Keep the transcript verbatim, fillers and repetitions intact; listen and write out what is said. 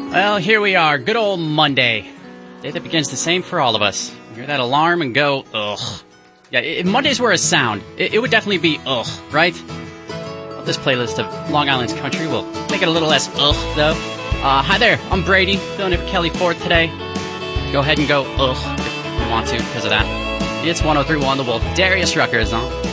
Well, here we are. Good old Monday. Day that begins the same for all of us. You hear that alarm and go, ugh. Yeah, if Mondays were a sound, it, it would definitely be ugh, right? Well, this playlist of Long Island's country will make it a little less ugh, though. Uh, hi there, I'm Brady, filling in for Kelly Ford today. Go ahead and go ugh if you want to, because of that. It's one oh three point one The Wolf. Darius Rucker is on.